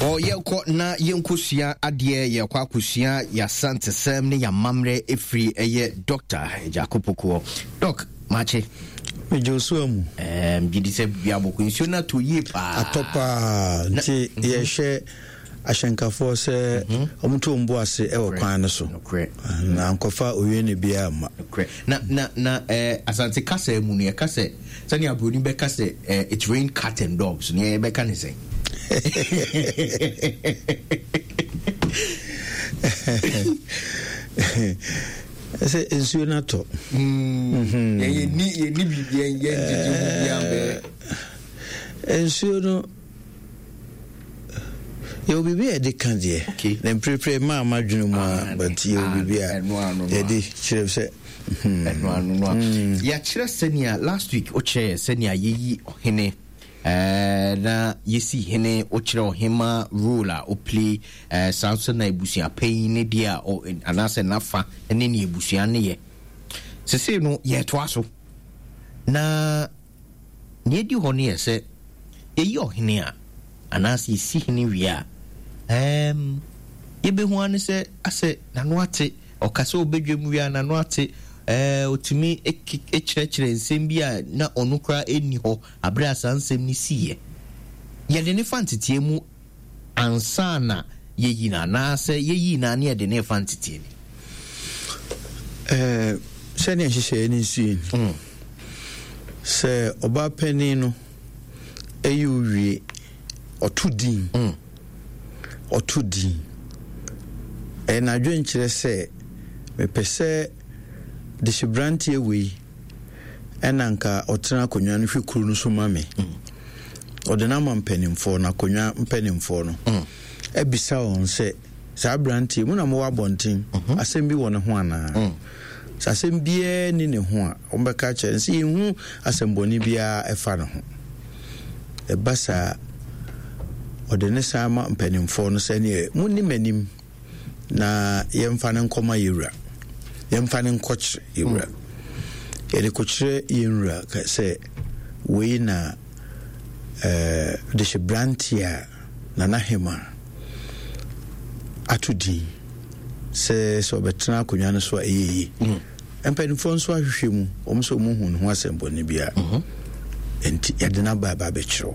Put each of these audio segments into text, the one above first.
yeko na yenkusua adie ye kwa kusua ya sante sem ne ya mamre efri eye doctor Jacopo doc mache Josuamu bidi se biabo kunsuo na to ye pa atopa nti ye hwe ashenkafo se omuto mbo ase e wokwan so na ankofa owie ne bia ma na asante kasa mu ne kasa sani abroni be kasa it rain cat and dogs ne be kan say ese ensuo na to ye ni bibia ye bibia ensuo no yo bibia de kan de na prepare ma madwunu mu but yo bibia ye di chire se ya chire senia last week o che senia yeyi ohene na yesi hene o chire ohema ruler o play Samson na ebusia pain ne dia o anase nafa ene ne ebusia ne ye sese no ye to aso na ne di ho ne ye se yeyi ohene a anase yesi hene wia yebe hu ane se ase nano ate okase obedwem wia nano ate otimi ekirechire nsem bia na onukra eni ho abre asansem ni siye yede ne fantitie mu ansa na yeyi na se yeyi na ne yede ne fantitie ni sene hihye ni sin se oba pani no eyuwie otudin na dwenkyere se mepese de shibrantie we enanka otena konwa no hwekuru no so mame odena mampanimfo na konwa mpanimfo no ebisa on se sa brantie mu na mo wabonten asem bi wona ho ana sa asem bia ni ne ho a ombeka kire se hu asemboni bia efa no ho ebasa odene sama mpanimfo no se ne munni manim na yemfa ne nkoma yewura yemfa ne nkochire yewura yele kochire yewura ka se we na de shibrantia na nahema atudi se so betena konwa no so ayeyi mpanimfo nso ahwehwemu omso mu hu ho asemboni bia enti yadena baba bekiro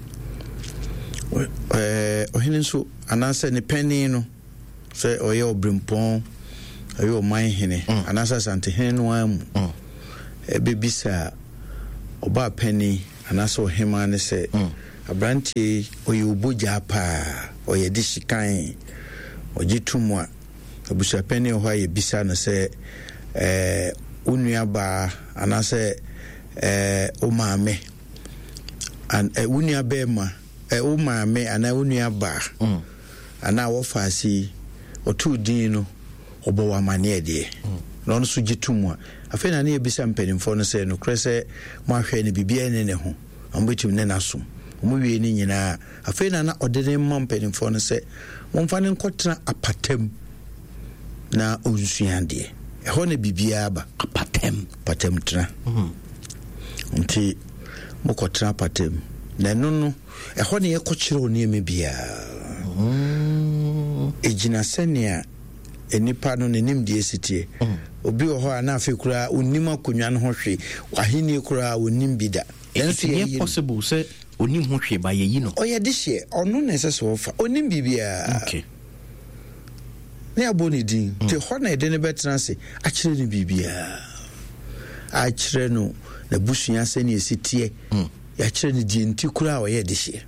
ohene nso ananse ne pani no se oye obrimpon ayo man hene ananse sante hene no amu ebebisa oba pani ananse ohema ne se abrantie oye oboja pa oye dishikan ojitumwa abusa pani ho aye bisa no se unuaba ananse o maame an unuaba ma o maame ana unuaba ana wo faasi otudin no obo wa mane de no so gitumwa afi na ne bisa mpanimfo no se no krese mo ahwe ne bibia ne ho ambetim ne nasom mo wie ni nyina afi na odene mo mpanimfo no se mo mfa ne nkotena apatem na onsuande ho ne bibia ba apatem tena nti mo kotena apatem na no ho ne yekokyere oni emebia ejina senia enipa no nenim die sitie obi ho ana afekura onim akonwa no ho hwe wahini kura onim bida enso ye possible say onim ho hwe ba yeyi no oye de hye ono na ese so fa onim bibia okay ne aboni din te ho na ede ne betena se akire ne bibia akire no na busua senia esitie ya kire ne die nti kura oye de hye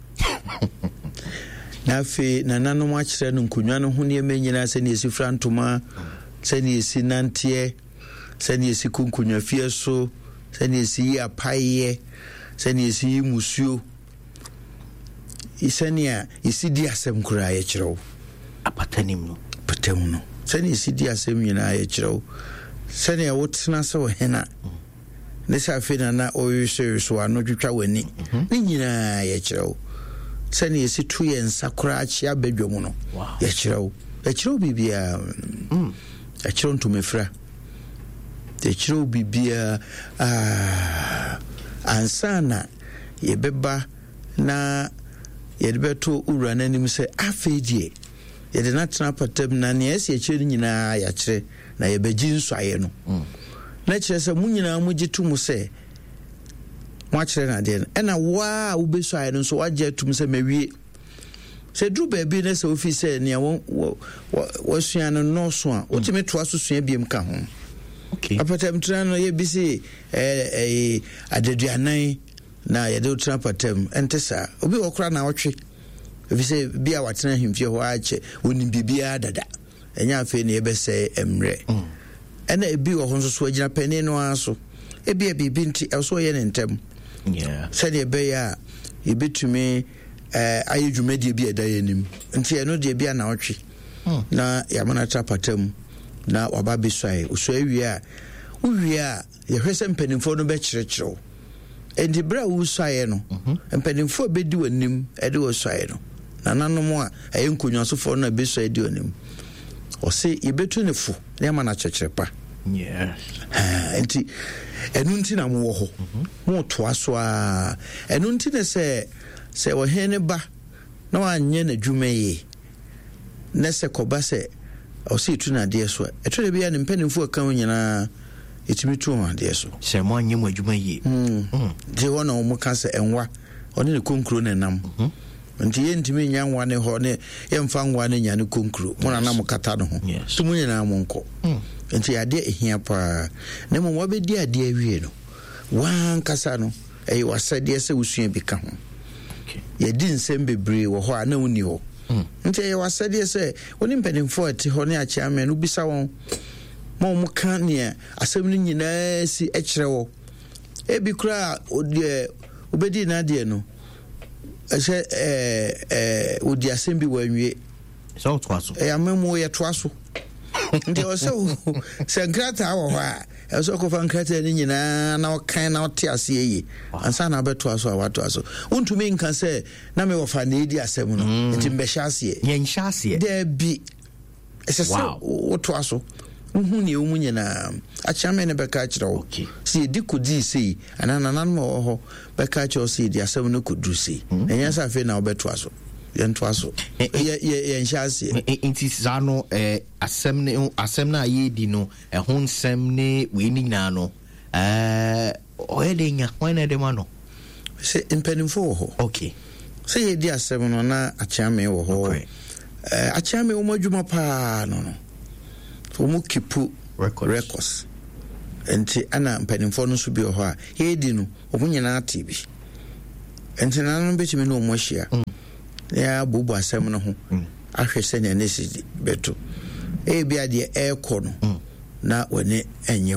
na fe na nanom akire no nkonwa no ho ne menyina se ne esi frantoma se ne esi nantie se ne esi kunkonwa fie so se ne esi apaye se ne esi musuo isania esi di asem kura ya kirew apatanim no patem no se ne esi di asem nyina ya kirew se ne wotena se wo hena ne sa fe na oyuse so ano twitwa wani ne nyina ya kirew sani esi tu ye nsakura achia bedwom no ya kirew bibia ya kirew ntumefra ya kirew bibia ansana ye beba na yɛde bɛto owura n'anim sɛ afei die yɛde n'atena patam na nea ɛsi akyire no nyinaa yɛakyerɛ na yɛbɛgye nsɔeɛ no na kyerɛ sɛ mo nyinaa mogye to mu sɛ moakyerɛ no adeɛ no ɛna waa wobɛsɔeɛ no nso woagye atom sɛ mawie sɛ duru baabi no sɛ wofi sɛ nea wasua no nɔɔso a wotumi toa so sua biam ka ho apatam tena no yɛbi sɛ adaduanan na yɛde wotena apatam ɛnte saa obi wɔ kora na wɔtwe ɛfi sɛ bi a watena ahemfie hɔ akyɛ wɔnim biribiara dada ɛnyɛ afei ne yɛbɛsɛ mmerɛ ɛna ebi wɔ hɔ nso so agyina panin no ara so ebi a biribi nti ɛso yɛ ne ntɛm sɛdeɛ ɛbɛyɛ a yɛbɛtumi ayɛ dwumadie bi ɛda yɛ anim nti ɛno deɛ bi a na wɔtwe na yɛamana tra patam na waba bɛsuae wosua wie a wowie a yɛhwɛ sɛ mpanimfoɔ no bɛkyerɛkyerɛw ɛnti berɛ a wosuaeɛ no mpanimfoɔ a bɛdi w'anim ɛde wɔsuaeɛ no nananom a ɛyɛ nkonnwasofoɔ no a bɛsuae di w'anim ɔse yɛbɛtu ne fo na yɛma no akyerɛkyerɛ pa nti ɛno nti na mowɔ hɔ motoa so a ɛno nti ne sɛ ɔhene ne ba na wanyɛ n'adwuma yie na sɛ kɔba sɛ ɔsɛ ɛtu no adeɛ so a ɛtɔ da bia ne mpanimfoɔ aka wo nyinaa ɛtumi tu ho adeɛ so sɛ mo anyɛ mo adwuma yie gye hɔ na ɔmo ka sɛ ɛnwa ɔne ne konkro ne nam nti yɛntumi nya nwa ne hɔ ne yɛmfa nwa ne nya ne konkro mo nana mo kata no ho so mo nyinaa mo nkɔ nti adeɛ ɛhia paa na mmom wabɛdi adeɛ awie no wankasa no ɛyɛ wasɛdeɛ sɛ wosua bi ka ho yɛdi nsɛm bebree wɔ hɔ a na wonni hɔ nti ɛyɛ wasɛdeɛ sɛ wone mpanimfoɔ a ɛte hɔ ne akyeame no wobisa wɔn ma ɔmo ka nea asɛm no nyinaa si ɛkyerɛ wɔ ebi koraa wobɛdi n'adeɛ no ɛsɛ wodi asɛm bi wanwie sɛ wotoa so amamu yɛtoa so nti ɔsɛ sɛ nkrataa wɔ hɔ a ɛsɛ kɔfa nkrataa no nyinaa na ɔkan na ɔte aseɛ yie ansa na abɛtoa so a watoa so wontumi nka sɛ na mewɔfa na ɛdi asɛm no nti mbɛhyɛ aseɛ yɛnhyɛ aseɛ daabi ɛsɛ sɛ wotoa so wohu ne ɛwɔ mu nyinaa akyerɛme ne bɛka kyerɛ wo sɛ yɛdi kɔdii sei anaa nananom a wɔ hɔ bɛka kyerɛ wo sɛ yɛdi asɛm no kɔduru sei ɛnyɛ sɛ afei na wobɛtoa so yɛntoa so yɛnhyɛ aseɛ nti saa no asɛm no a yɛdi no ɛho nsɛm ne wei ne nyinaa no ɔyɛ de nya hwan na ɛde ma no sɛ mpanimfoɔ wɔ hɔ sɛ yɛdi asɛm no na akyerɛme wɔ hɔ akyerɛme wɔ mu adwuma paa no wɔn kipu records nti ana mpanimfoɔ no nso bi wɔ hɔ a yɛdi no wɔn nyinaa te bi nti nanom bɛtumi ne wɔn ahyia na yɛabobɔ asɛm no ho ahwɛ sɛnea ne si bɛto ebi adeɛ ɛrekɔ no na wɔne ɛnyɛ